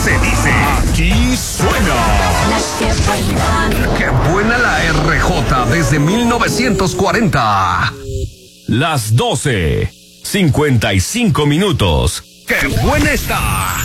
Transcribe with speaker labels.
Speaker 1: se dice. Aquí suena. Qué buena la RJ desde 1940. Las 12:55. ¡Qué buena está!